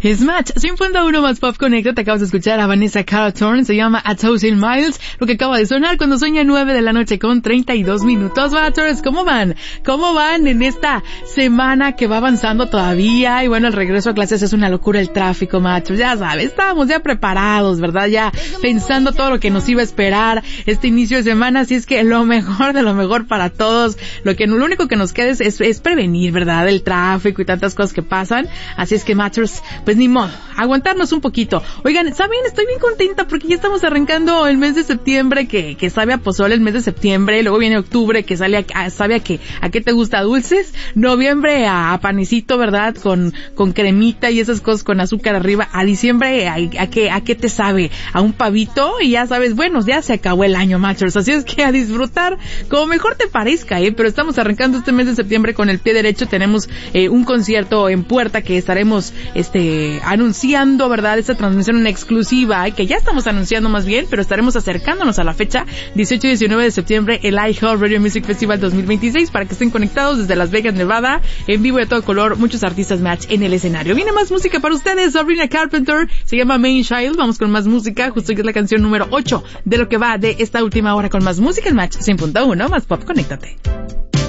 Es Match 100.1 más Pop Connecta. Te acabas de escuchar a Vanessa Carlton, se llama A Thousand Miles, lo que acaba de sonar cuando sueña 9 de la noche con 32 minutos. Matchers, ¿cómo van? ¿Cómo van en esta semana que va avanzando todavía? Y bueno, el regreso a clases es una locura, el tráfico, Matchers, ya sabes, estábamos ya preparados, ¿verdad? Ya pensando todo lo que nos iba a esperar este inicio de semana, así es que lo mejor de lo mejor para todos, lo único que nos queda es prevenir, ¿verdad? El tráfico y tantas cosas que pasan, así es que Matchers, pues ni modo, aguantarnos un poquito. Oigan, ¿saben? Estoy bien contenta porque ya estamos arrancando el mes de septiembre, que sabe a pozole el mes de septiembre, luego viene octubre, que sabe a qué te gusta, dulces, noviembre a panecito, ¿verdad? Con cremita y esas cosas con azúcar arriba, a diciembre a qué te sabe, a un pavito, y ya sabes, bueno, ya se acabó el año, Matchers, así es que a disfrutar como mejor te parezca, pero estamos arrancando este mes de septiembre con el pie derecho. Tenemos un concierto en puerta que estaremos anunciando, ¿verdad? Esta transmisión en exclusiva, que ya estamos anunciando más bien, pero estaremos acercándonos a la fecha 18 y 19 de septiembre, el iHeartRadio Music Festival 2026, para que estén conectados desde Las Vegas, Nevada, en vivo y a todo color, muchos artistas Match en el escenario. Viene más música para ustedes, Sabrina Carpenter, se llama Main Child, vamos con más música, justo que es la canción número 8 de lo que va de esta última hora con más música en Match 100.1 más Pop, conéctate.